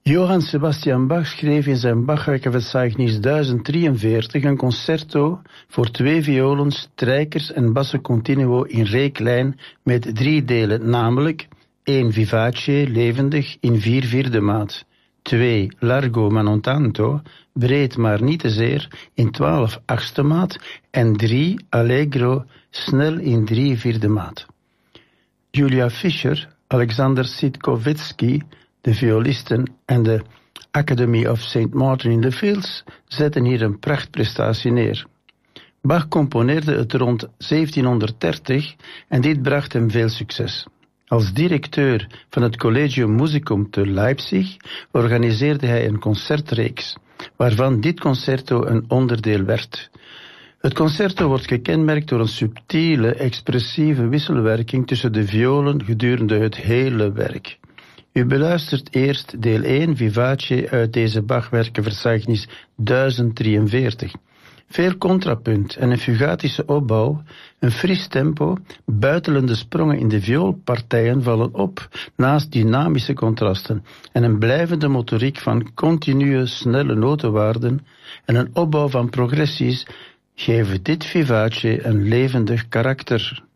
Johann Sebastian Bach schreef in zijn Bachwerkenverzeichnis 1043 een concerto voor 2 violen, strijkers en basso continuo in reeklijn met 3 delen, namelijk 1 vivace, levendig, in 4/4 maat, 2 largo ma non tanto, breed maar niet te zeer, in 12/8 maat en 3 allegro, snel in 3/4 maat. Julia Fischer, Alexander Sitkovetsky, de violisten en de Academy of St. Martin in the Fields zetten hier een prachtprestatie neer. Bach componeerde het rond 1730 en dit bracht hem veel succes. Als directeur van het Collegium Musicum te Leipzig organiseerde hij een concertreeks, waarvan dit concerto een onderdeel werd. Het concerto wordt gekenmerkt door een subtiele, expressieve wisselwerking tussen de violen gedurende het hele werk. U beluistert eerst deel 1 vivace uit deze Bachwerkenverzeichnis 1043. Veel contrapunt en een fugatische opbouw, een fris tempo, buitelende sprongen in de vioolpartijen vallen op naast dynamische contrasten en een blijvende motoriek van continue snelle notenwaarden en een opbouw van progressies geven dit vivace een levendig karakter.